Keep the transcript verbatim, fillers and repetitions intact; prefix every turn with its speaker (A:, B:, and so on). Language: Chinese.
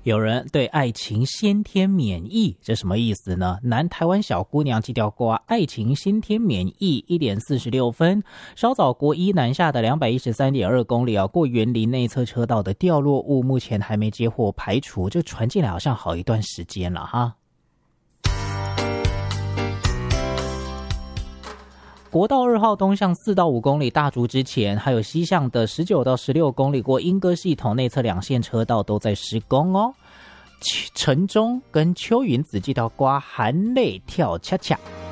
A: 有人对爱情先天免疫，这什么意思呢？南台湾小姑娘寄吊挂爱情先天免疫 一点四十六 分，稍早国一南下的 两百一十三点二 公里啊，过园林内侧车道的掉落物目前还没接获排除，这传进来好像好一段时间了哈。国道二号东向四到五公里大竹之前，还有西向的十九到十六公里过莺歌系统内侧两线车道都在施工哦。城中跟邱云子寄到瓜含泪跳恰恰。